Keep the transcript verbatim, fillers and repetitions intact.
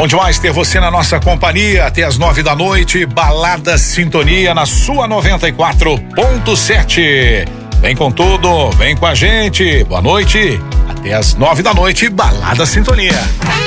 Bom demais ter você na nossa companhia até as nove da noite. Balada Sintonia na sua noventa e quatro ponto sete. Vem com tudo, vem com a gente. Boa noite. Até as nove da noite, Balada Sintonia.